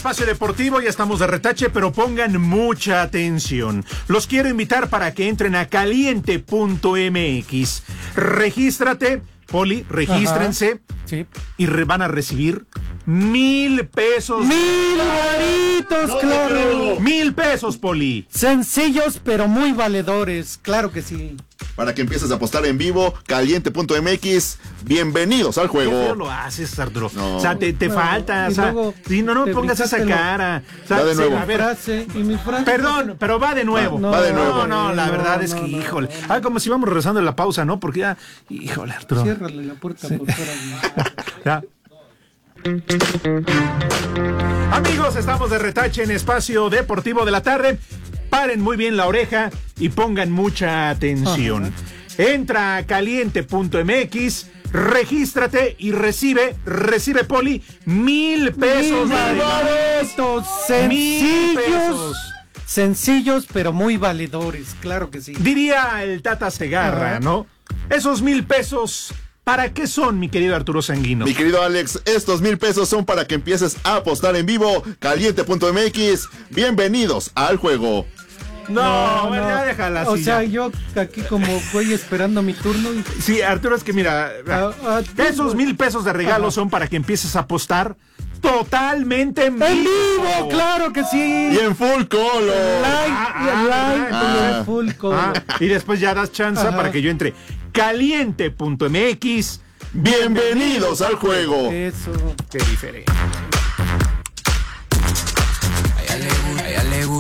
Espacio Deportivo, ya estamos de retache, pero pongan mucha atención. Los quiero invitar para que entren a caliente.mx. Regístrate, Poli, regístrense. Sí. Y van a recibir 1,000 pesos. 1,000 varitos, claro. 1,000 pesos, Poli. Sencillos, pero muy valedores, claro que sí. Para que empieces a apostar en vivo, caliente.mx. Bienvenidos al ¿Qué feo juego. lo haces, Arturo? No. O sea, te falta. O sea, si no pongas esa cara. O sea, Va de nuevo. a ver, Mi frase. perdón, pero va de nuevo. Va de nuevo. No, la verdad es que, híjole. Como si vamos regresando de la pausa, ¿no? Porque ya, híjole, Arturo. Ciérrale la puerta por fuera. Ya. Amigos, estamos de retache en Espacio Deportivo de la Tarde. Paren muy bien la oreja y pongan mucha atención. Entra a caliente.mx, regístrate y recibe, Poli, 1,000 pesos. 1,000 varitos, 1,000 pesos. Sencillos, pero muy valedores, claro que sí. Diría el Tata Segarra, ¿no? Esos 1,000 pesos, ¿para qué son, mi querido Arturo Sanguino? Mi querido Alex, estos 1,000 pesos son para que empieces a apostar en vivo. Caliente.mx. Bienvenidos al juego. No, ya déjala así. O sea, ya. yo aquí como voy esperando mi turno. Sí, Arturo, es que mira, esos 1,000 pesos de regalo son para que empieces a apostar totalmente en vivo. ¡En vivo! ¡Claro que sí! Y en full color. En full color. Y después ya das chance para que yo entre. Caliente.mx. Bienvenidos al juego. Eso. Qué diferente.